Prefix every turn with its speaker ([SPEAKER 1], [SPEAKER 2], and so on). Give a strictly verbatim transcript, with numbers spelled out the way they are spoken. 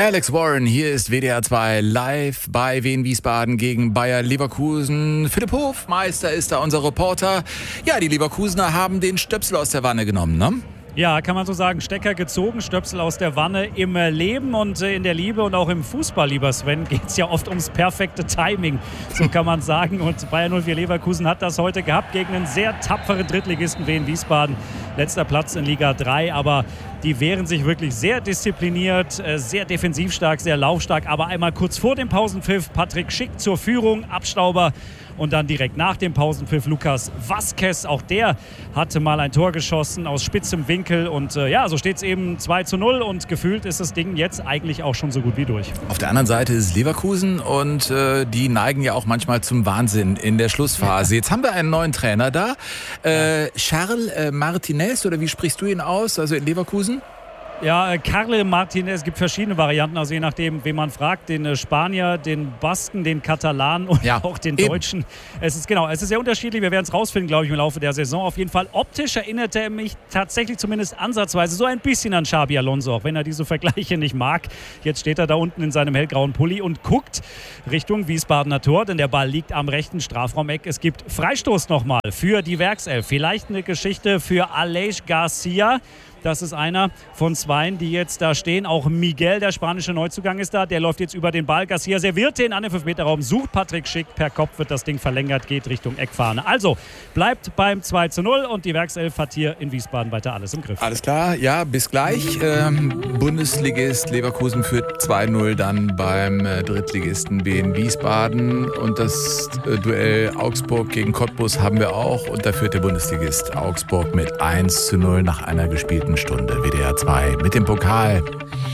[SPEAKER 1] Alex Warren, hier ist W D R zwei live bei Wien Wiesbaden gegen Bayer Leverkusen. Philipp Hofmeister ist da unser Reporter. Ja, die Leverkusener haben den Stöpsel aus der Wanne genommen, ne?
[SPEAKER 2] Ja, kann man so sagen, Stecker gezogen, Stöpsel aus der Wanne. Im Leben und in der Liebe und auch im Fußball, lieber Sven, geht es ja oft ums perfekte Timing, so kann man sagen. Und Bayer null vier Leverkusen hat das heute gehabt gegen einen sehr tapferen Drittligisten Wien Wiesbaden. Letzter Platz in Liga drei, aber die wehren sich wirklich sehr diszipliniert, sehr defensivstark, sehr laufstark. Aber einmal kurz vor dem Pausenpfiff Patrick Schick zur Führung, Abstauber. Und dann direkt nach dem Pausenpfiff Lucas Vazquez. Auch der hatte mal ein Tor geschossen aus spitzem Winkel. Und äh, ja, so steht es eben zwei zu null. Und gefühlt ist das Ding jetzt eigentlich auch schon so gut wie durch.
[SPEAKER 1] Auf der anderen Seite ist es Leverkusen und äh, die neigen ja auch manchmal zum Wahnsinn in der Schlussphase. Jetzt haben wir einen neuen Trainer da. Äh, Charles äh, Martinez, oder wie sprichst du ihn aus? Also in Leverkusen?
[SPEAKER 2] Ja, Carle Martinez, es gibt verschiedene Varianten, also je nachdem, wen man fragt, den Spanier, den Basken, den Katalanen und ja, auch den Deutschen. Eben. Es ist genau, es ist sehr unterschiedlich, wir werden es rausfinden, glaube ich, im Laufe der Saison. Auf jeden Fall optisch erinnert er mich tatsächlich zumindest ansatzweise so ein bisschen an Xabi Alonso, auch wenn er diese Vergleiche nicht mag. Jetzt steht er da unten in seinem hellgrauen Pulli und guckt Richtung Wiesbadener Tor, denn der Ball liegt am rechten Strafraumeck. Es gibt Freistoß nochmal für die Werkself. Vielleicht eine Geschichte für Aleix Garcia. Das ist einer von zweien, die jetzt da stehen. Auch Miguel, der spanische Neuzugang, ist da. Der läuft jetzt über den Ball. Garcia serviert den an den fünf Meter Raum. Sucht Patrick Schick. Per Kopf wird das Ding verlängert, geht Richtung Eckfahne. Also bleibt beim zwei zu null und die Werkself hat hier in Wiesbaden weiter alles im Griff.
[SPEAKER 1] Alles klar, ja, bis gleich. Ähm, Bundesligist Leverkusen führt zwei null dann beim äh, Drittligisten Wien Wiesbaden. Und das äh, Duell Augsburg gegen Cottbus haben wir auch. Und da führt der Bundesligist Augsburg mit eins zu null nach einer gespielten Stunde. W D R zwei mit dem Pokal.